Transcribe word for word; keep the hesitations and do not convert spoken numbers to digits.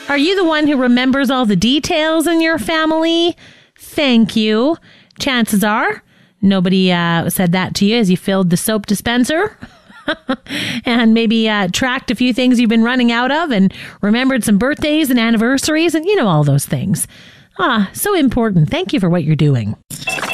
Are you the one who remembers all the details in your family? Thank you. Chances are nobody uh, said that to you as you filled the soap dispenser. And maybe uh, tracked a few things you've been running out of and remembered some birthdays and anniversaries and, you know, all those things. Ah, so important. Thank you for what you're doing.